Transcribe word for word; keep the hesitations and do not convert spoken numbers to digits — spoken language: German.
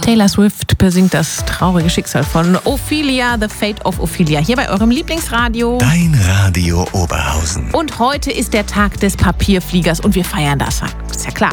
Taylor Swift besingt das traurige Schicksal von Ophelia, The Fate of Ophelia, hier bei eurem Lieblingsradio. Dein Radio Oberhausen. Und heute ist der Tag des Papierfliegers und wir feiern das. Ist ja klar.